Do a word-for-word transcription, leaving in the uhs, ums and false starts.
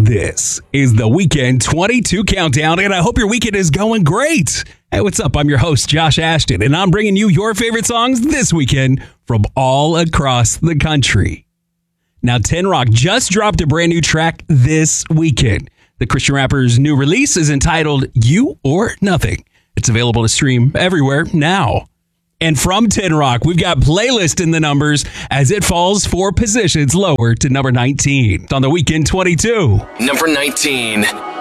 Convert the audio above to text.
This is the Weekend twenty-two Countdown, and I hope your weekend is going great. Hey, what's up? I'm your host, Josh Ashton, and I'm bringing you your favorite songs this weekend from all across the country. Now, Ten Rock just dropped a brand new track this weekend. The Christian rapper's new release is entitled You or Nothing. It's available to stream everywhere now. And from Ten Rock, we've got Playlist in the numbers as it falls four positions lower to number nineteen. It's on the Weekend twenty-two. Number nineteen.